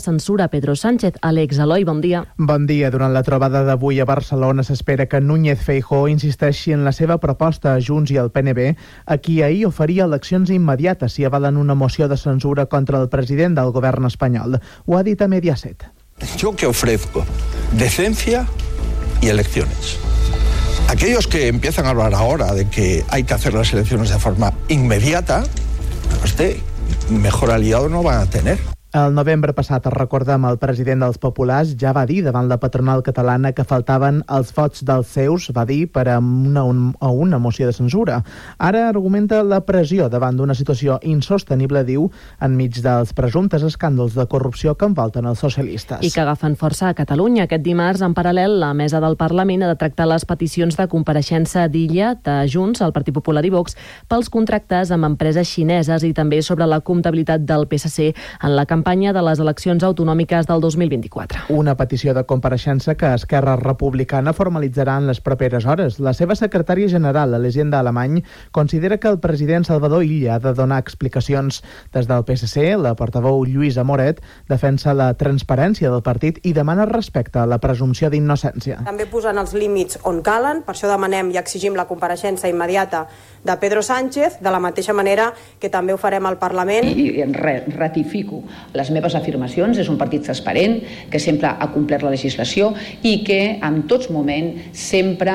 censura a Pedro Sánchez. Àlex Eloi, bon dia. Bon dia. Durant la trobada d'avui a Barcelona s'espera que Núñez Feijóo insisteixi en la seva proposta a Junts i al PNB, a qui ahir oferia eleccions immediates si avalen una moció de censura contra el president del govern espanyol. Ho ha dit a Mediaset. Yo que ofrezco decencia y elecciones. Aquellos que empiezan a hablar ahora de que hay que hacer las elecciones de forma inmediata, mejor aliado no van a tener. El novembre passat, recordem, el president dels Populars ja va dir davant la patronal catalana que faltaven els vots dels seus, va dir, per a una moció de censura. Ara argumenta la pressió davant d'una situació insostenible, diu, enmig dels presumptes escàndols de corrupció que envolten els socialistes. I que agafen força a Catalunya. Aquest dimarts, en paral·lel, la mesa del Parlament ha de tractar les peticions de compareixença d'Illa, de Junts, el Partit Popular i Vox, pels contractes amb empreses xineses i també sobre la comptabilitat del PSC en la campanya de les eleccions autonòmiques del 2024. Una petició de compareixença que Esquerra Republicana formalitzarà en les properes hores. La seva secretària general, Elisenda Alemany, considera que el president Salvador Illa ha de donar explicacions. Des del PSC, la portaveu Lluïsa Moret defensa la transparència del partit i demana respecte a la presumpció d'innocència. També posant els límits on calen, per això demanem i exigim la compareixença immediata de Pedro Sánchez, de la mateixa manera que també ho farem al Parlament. I ratifico les meves afirmacions. És un partit transparent, que sempre ha complert la legislació i que en tots moments sempre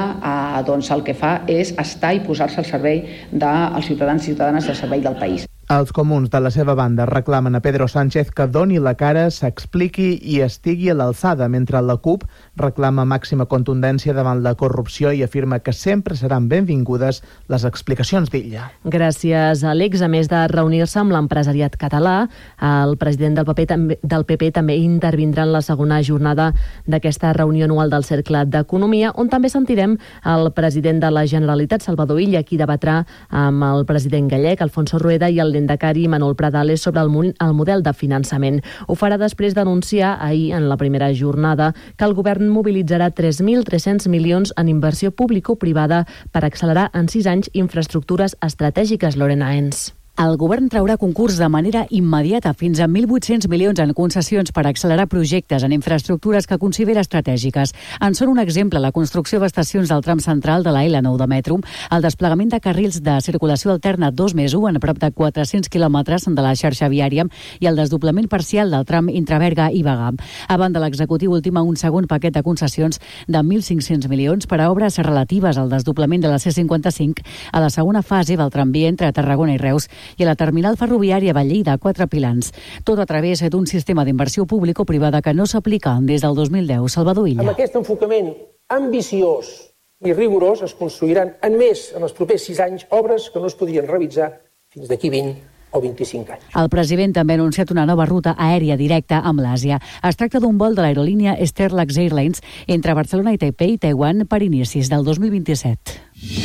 el que fa és estar i posar-se al servei dels ciutadans i ciutadanes al servei del país. Els comuns, de la seva banda, reclamen a Pedro Sánchez que doni la cara, s'expliqui i estigui a l'alçada, mentre la CUP reclama màxima contundència davant la corrupció i afirma que sempre seran benvingudes les explicacions d'Illa. Gràcies, Àlex. A més de reunir-se amb l'empresariat català, el president del PP també intervindrà en la segona jornada d'aquesta reunió anual del Cercle d'Economia, on també sentirem el president de la Generalitat, Salvador Illa, qui debatrà amb el president gallec, Alfonso Rueda, i el Endacari Manol Pradales sobre el model de finançament. Ho farà després d'anunciar ahir, en la primera jornada, que el govern mobilitzarà 3.300 milions en inversió público-privada per accelerar en 6 anys infraestructures estratègiques. Lorena Ens. El govern traurà concurs de manera immediata fins a 1.800 milions en concessions per accelerar projectes en infraestructures que considera estratègiques. En són un exemple la construcció d'estacions del tram central de la L9 de metro, el desplegament de carrils de circulació alterna 2+1 en prop de 400 quilòmetres de la xarxa viària i el desdoblament parcial del tram entre Berga i Bagà. A banda, l'executiu ultima un segon paquet de concessions de 1.500 milions per a obres relatives al desdoblament de la C55 a la segona fase del tramvia entre Tarragona i Reus i a la terminal ferroviària Vallida, 4 pilans. Tot a través d'un sistema d'inversió público-privada que no s'aplica des del 2010. Salvador Illa. Amb aquest enfocament ambiciós i rigorós es construiran en els propers 6 anys obres que no es podrien realitzar fins d'aquí 20 o 25 anys. El president també ha anunciat una nova ruta aèria directa amb l'Àsia. Es tracta d'un vol de l'aerolínia Starlux Airlines entre Barcelona i Taipei i Taiwan per inicis del 2027.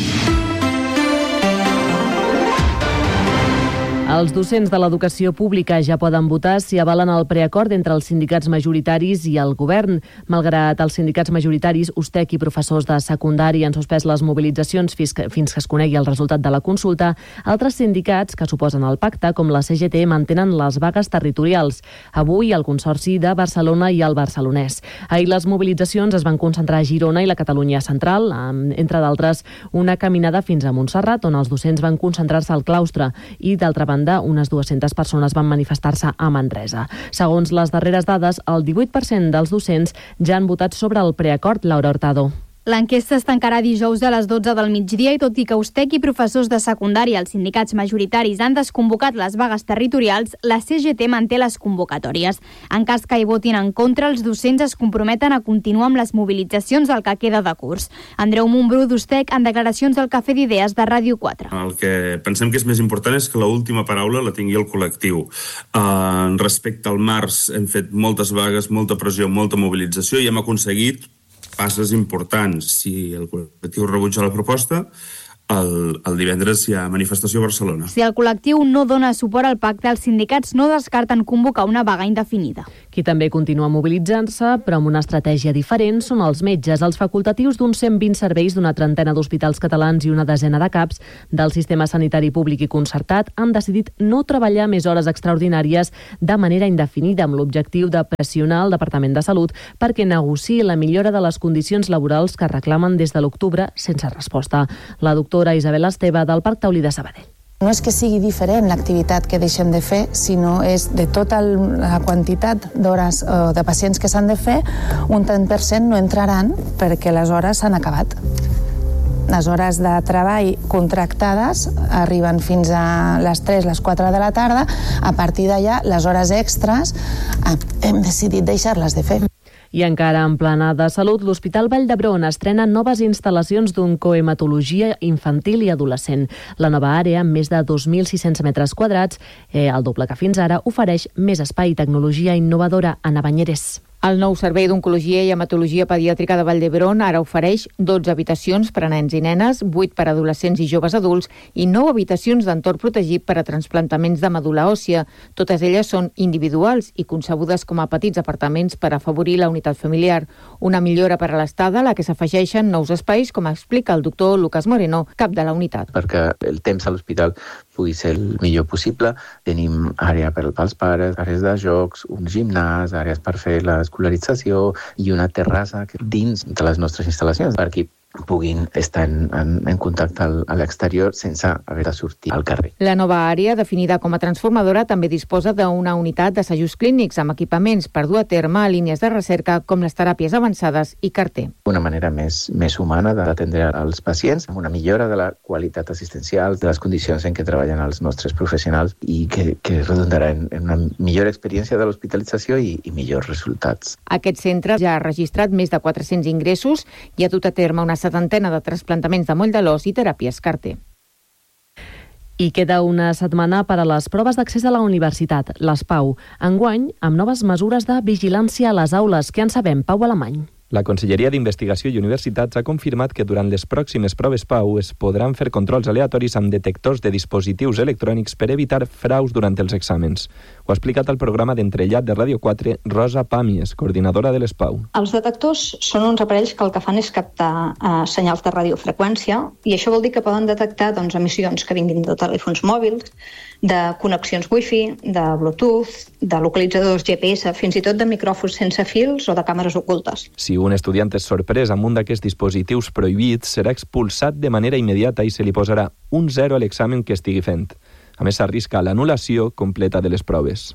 Els docents de l'educació pública ja poden votar si avalen el preacord entre els sindicats majoritaris i el govern. Malgrat els sindicats majoritaris, USTEC i professors de secundària han suspès les mobilitzacions fins que es conegui el resultat de la consulta, altres sindicats que suposen el pacte, com la CGT, mantenen les vagues territorials. Avui, el Consorci de Barcelona i el Barcelonès. Ahir les mobilitzacions es van concentrar a Girona i la Catalunya Central, entre d'altres una caminada fins a Montserrat, on els docents van concentrar-se al claustre, i d'altra banda, unes 200 persones van manifestar-se a Manresa. Segons les darreres dades, el 18% dels docents ja han votat sobre el preacord. Laura Hurtado. L'enquesta es tancarà dijous a les 12 del migdia i tot i que USTEC i professors de secundària, els sindicats majoritaris, han desconvocat les vagues territorials, la CGT manté les convocatòries. En cas que hi votin en contra, els docents es comprometen a continuar amb les mobilitzacions del que queda de curs. Andreu Montbrú, d'USTEC, en declaracions del Cafè d'Idees de Ràdio 4. El que pensem que és més important és que l'última paraula la tingui el col·lectiu. Respecte al març hem fet moltes vagues, molta pressió, molta mobilització i hem aconseguit passes importants. Si el col·lectiu rebutja la proposta, el divendres hi ha manifestació a Barcelona. Si el col·lectiu no dona suport al pacte, els sindicats no descarten convocar una vaga indefinida. Qui també continua mobilitzant-se, però amb una estratègia diferent, són els metges. Els facultatius d'uns 120 serveis d'una trentena d'hospitals catalans i una desena de CAPs del sistema sanitari públic i concertat han decidit no treballar més hores extraordinàries de manera indefinida, amb l'objectiu de pressionar el Departament de Salut perquè negociï la millora de les condicions laborals que reclamen des de l'octubre sense resposta. La doctora Isabel Esteve, del Parc Taulí de Sabadell. No és que sigui diferent l'activitat que deixem de fer, sinó és de tota la quantitat d'hores de pacients que s'han de fer, un tant per cent no entraran perquè les hores s'han acabat. Les hores de treball contractades arriben fins a les 3, les 4 de la tarda. A partir d'allà, les hores extres hem decidit deixar-les de fer. I encara en plana de salut, l'Hospital Vall d'Hebron estrena noves instal·lacions d'oncohematologia infantil i adolescent. La nova àrea, amb més de 2.600 metres quadrats, el doble que fins ara, ofereix més espai i tecnologia innovadora a Banyeres. El nou servei d'oncologia i hematologia pediàtrica de Vall d'Hebron ara ofereix 12 habitacions per a nens i nenes, 8 per a adolescents i joves adults i 9 habitacions d'entorn protegit per a transplantaments de medul·la òssia. Totes elles són individuals i concebudes com a petits apartaments per afavorir la unitat familiar. Una millora per a l'estada a la que s'afegeixen nous espais, com explica el doctor Lucas Moreno, cap de la unitat. Perquè el temps a l'hospital pugui ser el millor possible. Tenim àrea pels pares, àrees de jocs, un gimnàs, àrees per fer l'escolarització i una terrassa dins de les nostres instal·lacions perquè puguin estar en contacte a l'exterior sense haver de sortir al carrer. La nova àrea, definida com a transformadora, també disposa d'una unitat d'assajos clínics amb equipaments per dur a terme línies de recerca com les teràpies avançades i carter. Una manera més humana d'atendre els pacients, amb una millora de la qualitat assistencial, de les condicions en què treballen els nostres professionals i que redundarà en una millor experiència de l'hospitalització i millors resultats. Aquest centre ja ha registrat més de 400 ingressos i ha dut a terme una setantena de trasplantaments de moll de l'os i teràpies carter. I queda una setmana per a les proves d'accés a la universitat, les PAU. Enguany, amb noves mesures de vigilància a les aules. Què en sabem, Pau Alemany? La Conselleria d'Investigació i Universitats ha confirmat que durant les pròximes proves PAU es podran fer controls aleatoris amb detectors de dispositius electrònics per evitar fraus durant els exàmens. Ho ha explicat al programa d'Entrellat de Ràdio 4 Rosa Pàmies, coordinadora de les PAU. Els detectors són uns aparells que el que fan és captar senyals de radiofreqüència i això vol dir que poden detectar emissions que vinguin de telèfons mòbils, de connexions Wi-Fi, de Bluetooth, de localitzadors GPS, fins i tot de micròfons sense fils o de càmeres ocultes. Si un estudiant és sorprès amb un d'aquests dispositius prohibits, serà expulsat de manera immediata i se li posarà un 0 a l'examen que estigui fent. A més, s'arrisca l'anul·lació completa de les proves.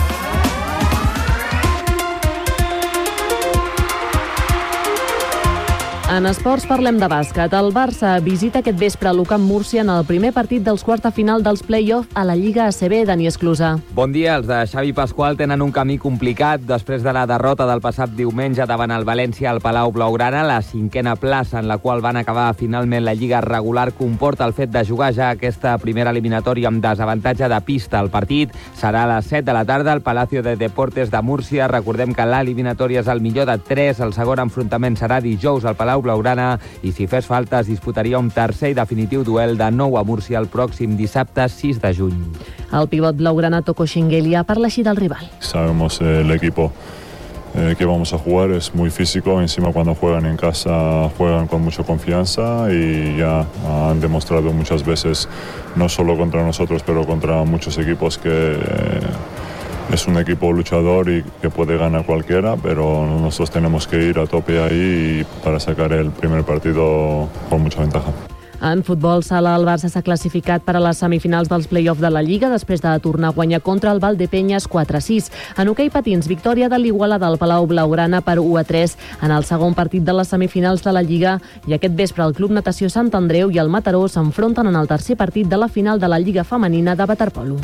En esports parlem de bàsquet. El Barça visita aquest vespre a l'UCamp Múrcia en el primer partit dels quarts de final dels play-off a la Lliga ACB. Dani Esclusa. Bon dia. Els de Xavi Pasqual tenen un camí complicat després de la derrota del passat diumenge davant el València al Palau Blaugrana. La 5a plaça en la qual van acabar finalment la Lliga regular comporta el fet de jugar ja aquesta primera eliminatòria amb desavantatge de pista. El partit serà a les 7 de la tarda al Palacio de Deportes de Múrcia. Recordem que l'eliminatòria és el millor de 3. El segon enfrontament serà dijous al Palau Blaugrana i si fes falta es disputaria un tercer i definitiu duel de nou a Múrcia el pròxim dissabte 6 de juny. El pivot blaugrana Toko Shingelia parla així del rival. Sabemos el equipo que vamos a jugar es muy físico, encima cuando juegan en casa juegan con mucha confianza y ya han demostrado muchas veces, no solo contra nosotros, pero contra muchos equipos que es un equipo luchador y que puede ganar cualquiera, pero nosotros tenemos que ir a tope ahí para sacar el primer partido con mucha ventaja. En futbol sala, el Barça s'ha classificat per a les semifinals dels play-off de la Lliga després de tornar a guanyar contra el Valdepeñas 4-6. En hoquei patins, victòria de l'Igualada al Palau Blaugrana per 1-3 en el segon partit de les semifinals de la Lliga i aquest vespre el Club Natació Sant Andreu i el Mataró s'enfronten en el tercer partit de la final de la Lliga Femenina de waterpolo.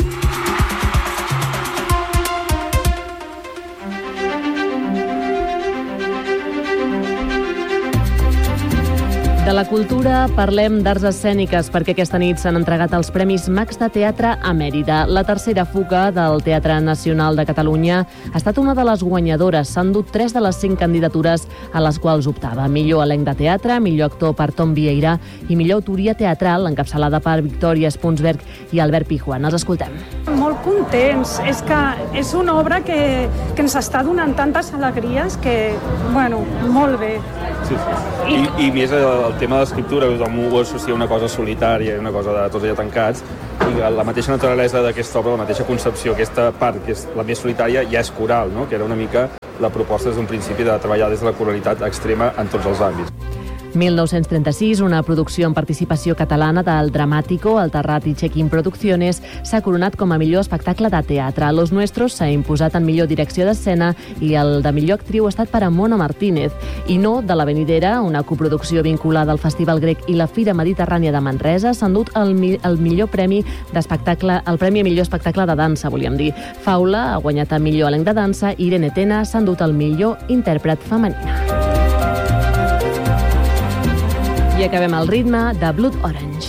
De la cultura parlem d'arts escèniques perquè aquesta nit s'han entregat els Premis Max de Teatre a Mèrida. La tercera fuga del Teatre Nacional de Catalunya ha estat una de les guanyadores. S'han dut 3 de les 5 candidatures a les quals optava. Millor elenc de teatre, millor actor per Tom Vieira i millor autoria teatral encapçalada per Victòria Spunsberg i Albert Pijuan. Els escoltem. Molt contents. És que és una obra que ens està donant tantes alegries que, bueno, molt bé. Sí. I més el tema de l'escriptura, tothom ho associa a una cosa solitària, una cosa de tots allà tancats, i la mateixa naturalesa d'aquesta obra, la mateixa concepció, aquesta part que és la més solitària, ja és coral, no? Que era una mica la proposta des d'un principi de treballar des de la coralitat extrema en tots els àmbits. 1936, una producció en participació catalana del Dramático, el Terrat i Check-in Producciones, s'ha coronat com a millor espectacle de teatre. Los Nuestros s'ha imposat en millor direcció d'escena i el de millor actriu ha estat per a Mona Martínez. I No, de la Venidera, una coproducció vinculada al Festival Grec i la Fira Mediterrània de Manresa, s'ha endut el millor premi d'espectacle, el premi a millor espectacle de dansa, volíem dir. Faula ha guanyat el millor elenc de dansa i Irene Tena s'ha endut el millor intèrpret femenina. I acabem el ritme de Blood Orange.